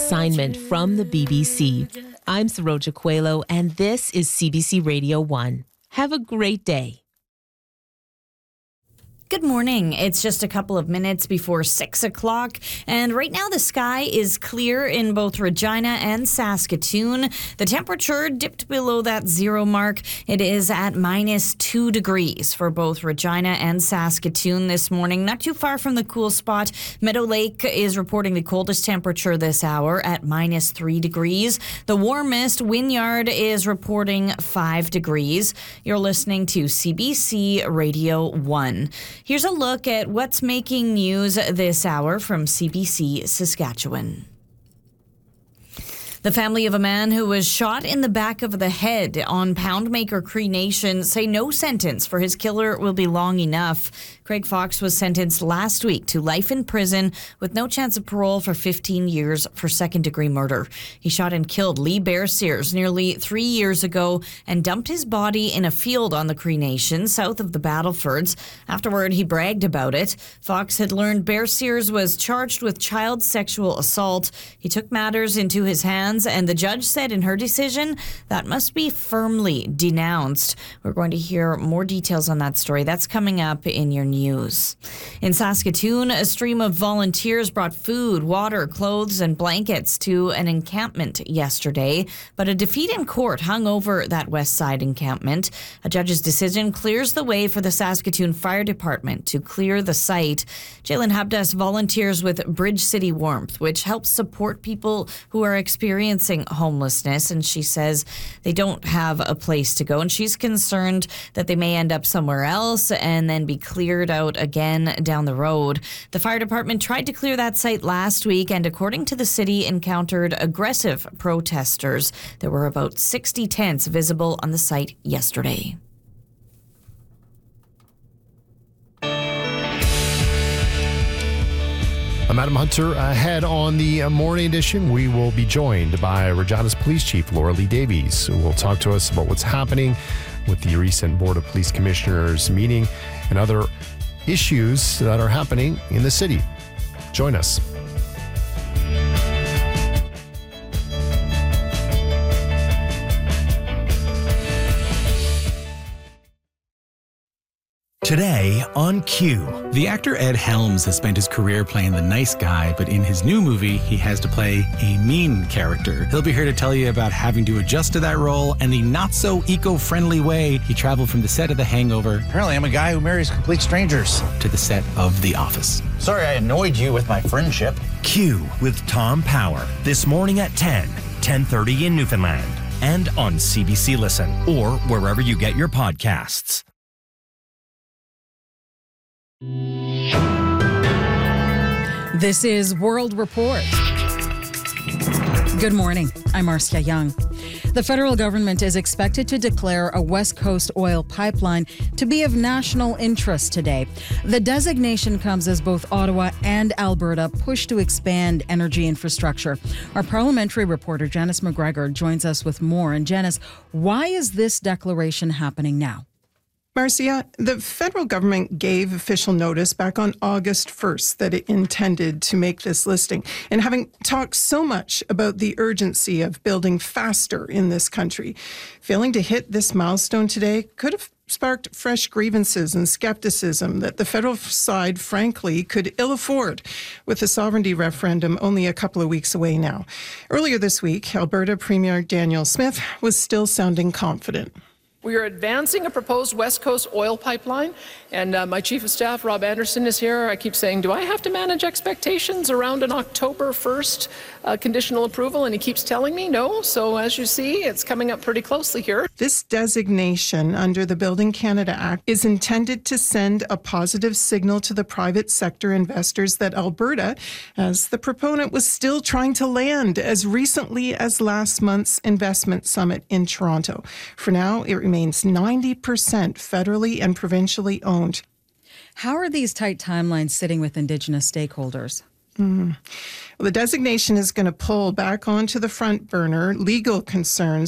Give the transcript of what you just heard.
assignment from the BBC. I'm Saroja Coelho, and this is CBC Radio 1. Have a great day. Good morning. It's just a couple of minutes before 6 o'clock, and right now the sky is clear in both Regina and Saskatoon. The temperature dipped below that zero mark. It is at -2 degrees for both Regina and Saskatoon this morning. Not too far from the cool spot. Meadow Lake is reporting the coldest temperature this hour at -3 degrees. The warmest, Wynyard, is reporting 5 degrees. You're listening to CBC Radio 1. Here's a look at what's making news this hour from CBC Saskatchewan. The family of a man who was shot in the back of the head on Poundmaker Cree Nation say no sentence for his killer will be long enough. Craig Fox was sentenced last week to life in prison with no chance of parole for 15 years for second-degree murder. He shot and killed Lee Bear Sears nearly 3 years ago and dumped his body in a field on the Cree Nation south of the Battlefords. Afterward, he bragged about it. Fox had learned Bear Sears was charged with child sexual assault. He took matters into his hands, and the judge said in her decision that must be firmly denounced. We're going to hear more details on that story. That's coming up in your news. In Saskatoon, a stream of volunteers brought food, water, clothes, and blankets to an encampment yesterday, but a defeat in court hung over that West Side encampment. A judge's decision clears the way for the Saskatoon Fire Department to clear the site. Jalen Habdas volunteers with Bridge City Warmth, which helps support people who are experiencing homelessness, and she says they don't have a place to go, and she's concerned that they may end up somewhere else and then be cleared out again down the road. The fire department tried to clear that site last week, and according to the city, encountered aggressive protesters. There were about 60 tents visible on the site yesterday. I'm Adam Hunter. Ahead on the morning edition, we will be joined by Regina's Police Chief, Laura Lee Davies, who will talk to us about what's happening with the recent Board of Police Commissioners meeting and other issues that are happening in the city. Join us. Today on Q. The actor Ed Helms has spent his career playing the nice guy, but in his new movie, he has to play a mean character. He'll be here to tell you about having to adjust to that role and the not-so-eco-friendly way he traveled from the set of The Hangover. Apparently, I'm a guy who marries complete strangers. To the set of The Office. Sorry I annoyed you with my friendship. Q with Tom Power. This morning at 10:30 in Newfoundland. And on CBC Listen or wherever you get your podcasts. This is World Report. Good morning. I'm Marcia Young. The federal government is expected to declare a West Coast oil pipeline to be of national interest today. The designation comes as both Ottawa and Alberta push to expand energy infrastructure. Our parliamentary reporter, Janice McGregor, joins us with more. And Janice, why is this declaration happening now? Marcia, the federal government gave official notice back on August 1st that it intended to make this listing. And having talked so much about the urgency of building faster in this country, failing to hit this milestone today could have sparked fresh grievances and skepticism that the federal side, frankly, could ill afford, with the sovereignty referendum only a couple of weeks away now. Earlier this week, Alberta Premier Danielle Smith was still sounding confident. We are advancing a proposed West Coast oil pipeline, and my Chief of Staff, Rob Anderson, is here. I keep saying, do I have to manage expectations around an October 1st conditional approval? And he keeps telling me no. So as you see, it's coming up pretty closely here. This designation under the Building Canada Act is intended to send a positive signal to the private sector investors that Alberta, as the proponent, was still trying to land as recently as last month's investment summit in Toronto. For now, it remains 90% federally and provincially owned. How are these tight timelines sitting with Indigenous stakeholders? Well, the designation is going to pull back onto the front burner legal concerns